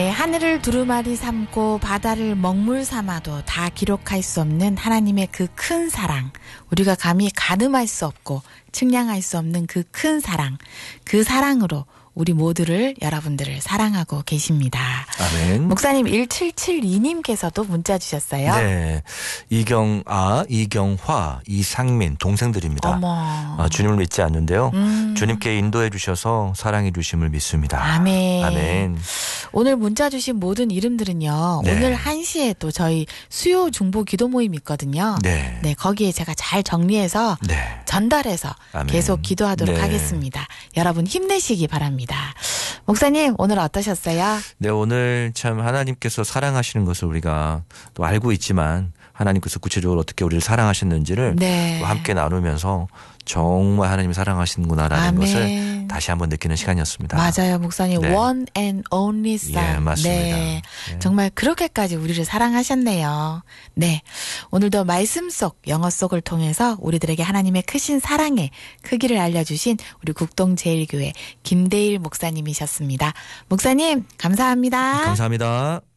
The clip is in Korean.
네, 하늘을 두루마리 삼고 바다를 먹물 삼아도 다 기록할 수 없는 하나님의 그 큰 사랑, 우리가 감히 가늠할 수 없고 측량할 수 없는 그 큰 사랑, 그 사랑으로 우리 모두를, 여러분들을 사랑하고 계십니다. 아멘. 목사님 1772님께서도 문자 주셨어요. 네. 이경화, 이상민 동생들입니다. 어머. 주님을 믿지 않는데요. 주님께 인도해 주셔서 사랑해 주심을 믿습니다. 아멘. 아멘. 오늘 문자 주신 모든 이름들은요. 네. 오늘 1시에 또 저희 수요 중보 기도 모임 있거든요. 네. 네, 거기에 제가 잘 정리해서 네. 전달해서 아멘. 계속 기도하도록 네. 하겠습니다. 여러분 힘내시기 바랍니다. 목사님 오늘 어떠셨어요? 네, 오늘 참 하나님께서 사랑하시는 것을 우리가 또 알고 있지만 하나님께서 구체적으로 어떻게 우리를 사랑하셨는지를 네. 또 함께 나누면서 정말 하나님이 사랑하시는구나라는 아멘. 것을 다시 한번 느끼는 시간이었습니다. 맞아요, 목사님. 네. One and only son. 예, 맞습니다. 네. 네. 정말 그렇게까지 우리를 사랑하셨네요. 네. 오늘도 말씀 속, 영어 속을 통해서 우리들에게 하나님의 크신 사랑의 크기를 알려주신 우리 국동제일교회 김대일 목사님이셨습니다. 목사님, 감사합니다. 감사합니다.